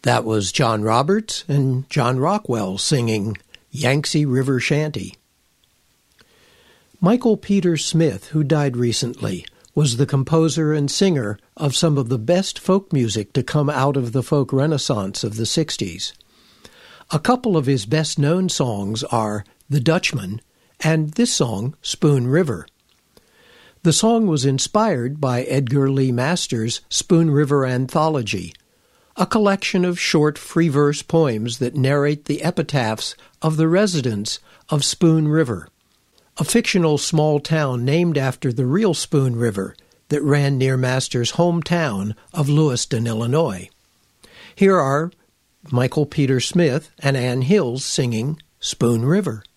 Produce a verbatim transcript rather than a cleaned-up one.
That was John Roberts and John Rockwell singing Yangtze River Shanty. Michael Peter Smith, who died recently, was the composer and singer of some of the best folk music to come out of the folk renaissance of the sixties. A couple of his best-known songs are The Dutchman and this song, Spoon River. The song was inspired by Edgar Lee Masters' Spoon River Anthology, a collection of short free-verse poems that narrate the epitaphs of the residents of Spoon River, a fictional small town named after the real Spoon River that ran near Masters' hometown of Lewiston, Illinois. Here are Michael Peter Smith and Ann Hills singing Spoon River.